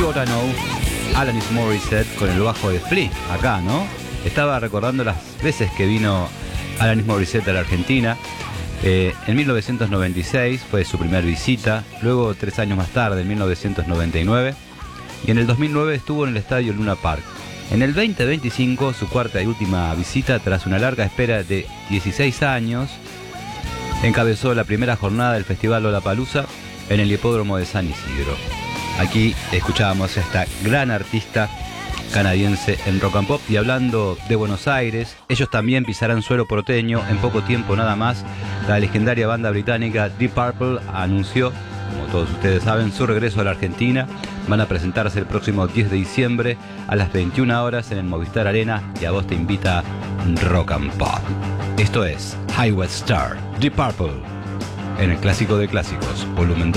What I Know, Alanis Morissette con el bajo de Flea, acá, ¿no? Estaba recordando las veces que vino Alanis Morissette a la Argentina. En 1996 fue su primera visita, luego 3 años más tarde, en 1999, y en el 2009 estuvo en el estadio Luna Park. En el 2025, su cuarta y última visita tras una larga espera de 16 años, encabezó la primera jornada del Festival Lollapalooza en el hipódromo de San Isidro. Aquí escuchábamos a esta gran artista canadiense en rock and pop. Y hablando de Buenos Aires, ellos también pisarán suelo porteño en poco tiempo nada más. La legendaria banda británica Deep Purple anunció, como todos ustedes saben, su regreso a la Argentina. Van a presentarse el próximo 10 de diciembre a las 21 horas en el Movistar Arena, y a vos te invita Rock and Pop. Esto es Highway Star, Deep Purple, en el Clásico de Clásicos, volumen 2.